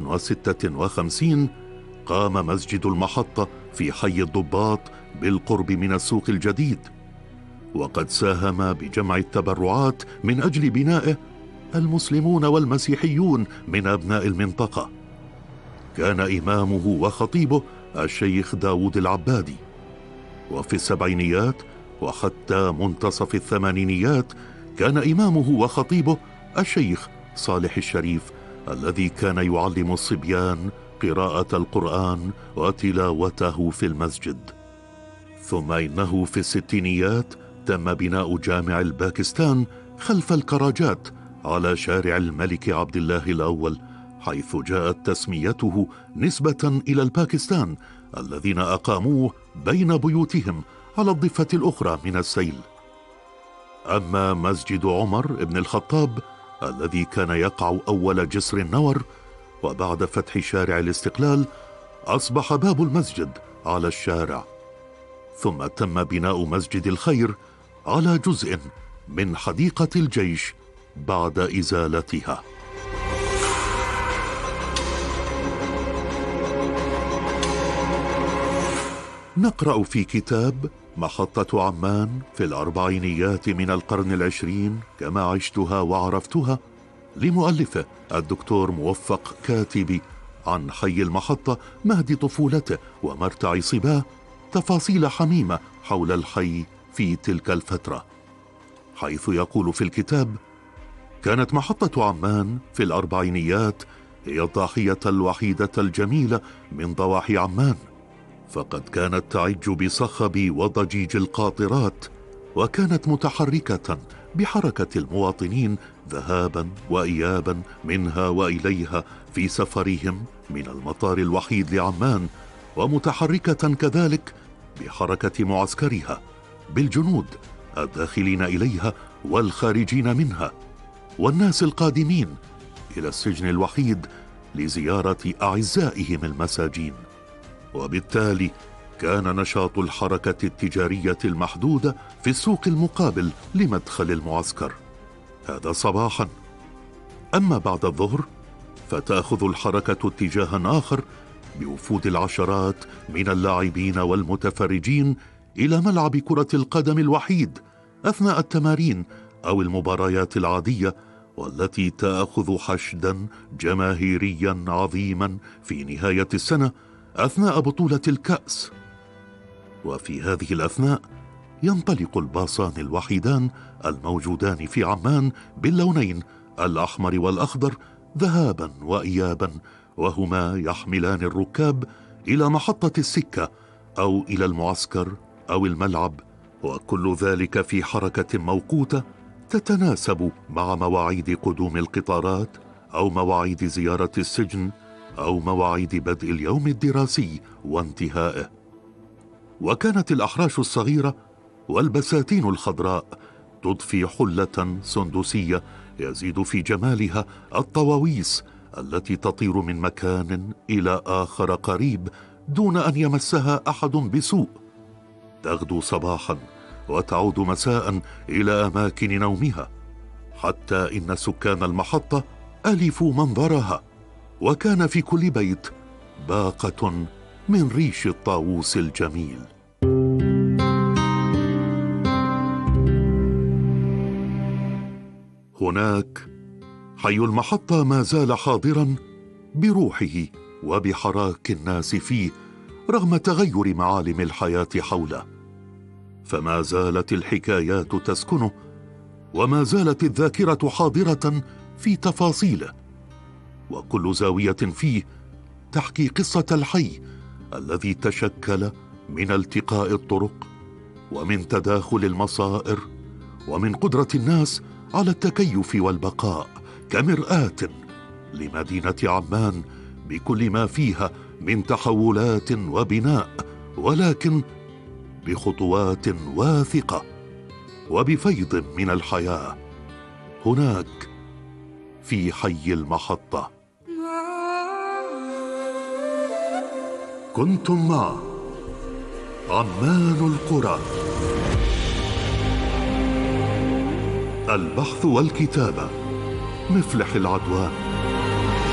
1956 قام مسجد المحطة في حي الضباط بالقرب من السوق الجديد، وقد ساهم بجمع التبرعات من أجل بنائه المسلمون والمسيحيون من أبناء المنطقة. كان إمامه وخطيبه الشيخ داود العبادي، وفي السبعينيات وحتى منتصف الثمانينيات كان إمامه وخطيبه الشيخ صالح الشريف، الذي كان يعلم الصبيان قراءة القرآن وتلاوته في المسجد. ثم إنه في الستينيات تم بناء جامع الباكستان خلف الكراجات على شارع الملك عبد الله الأول، حيث جاءت تسميته نسبة إلى الباكستان الذين أقاموه بين بيوتهم على الضفة الأخرى من السيل. أما مسجد عمر بن الخطاب الذي كان يقع أول جسر النور، وبعد فتح شارع الاستقلال أصبح باب المسجد على الشارع. ثم تم بناء مسجد الخير على جزء من حديقة الجيش بعد إزالتها. نقرأ في كتاب محطة عمان في الأربعينيات من القرن العشرين كما عشتها وعرفتها لمؤلفه الدكتور موفق كاتبي عن حي المحطة مهد طفولته ومرتع صباه تفاصيل حميمة حول الحي في تلك الفترة، حيث يقول في الكتاب: كانت محطة عمان في الأربعينيات هي الضاحية الوحيدة الجميلة من ضواحي عمان، فقد كانت تعج بصخب وضجيج القاطرات، وكانت متحركة بحركة المواطنين ذهابا وإيابا منها وإليها في سفرهم من المطار الوحيد لعمان، ومتحركة كذلك بحركة معسكرها بالجنود الداخلين إليها والخارجين منها، والناس القادمين إلى السجن الوحيد لزيارة أعزائهم المساجين. وبالتالي كان نشاط الحركة التجارية المحدودة في السوق المقابل لمدخل المعسكر، هذا صباحا. أما بعد الظهر فتأخذ الحركة اتجاها آخر بوفود العشرات من اللاعبين والمتفرجين إلى ملعب كرة القدم الوحيد أثناء التمارين أو المباريات العادية، والتي تأخذ حشدا جماهيريا عظيما في نهاية السنة أثناء بطولة الكأس. وفي هذه الأثناء ينطلق الباصان الوحيدان الموجودان في عمان باللونين الأحمر والأخضر ذهابا وإيابا، وهما يحملان الركاب إلى محطة السكة أو إلى المعسكر أو الملعب، وكل ذلك في حركة موقوتة تتناسب مع مواعيد قدوم القطارات أو مواعيد زيارة السجن أو مواعيد بدء اليوم الدراسي وانتهائه. وكانت الأحراش الصغيرة والبساتين الخضراء تضفي حلة سندسية يزيد في جمالها الطواويس التي تطير من مكان إلى آخر قريب دون أن يمسها أحد بسوء، تغدو صباحا وتعود مساء إلى أماكن نومها، حتى إن سكان المحطة ألفوا منظرها، وكان في كل بيت باقة من ريش الطاووس الجميل. هناك حي المحطة ما زال حاضرا بروحه وبحراك الناس فيه رغم تغير معالم الحياة حوله، فما زالت الحكايات تسكنه، وما زالت الذاكرة حاضرة في تفاصيله، وكل زاوية فيه تحكي قصة الحي الذي تشكل من التقاء الطرق ومن تداخل المصائر ومن قدرة الناس على التكيف والبقاء كمرآة لمدينة عمان بكل ما فيها من تحولات وبناء، ولكن بخطوات واثقة وبفيض من الحياة هناك في حي المحطة. كنتم مع عمان القرى، البحث والكتابة مفلح العدوان.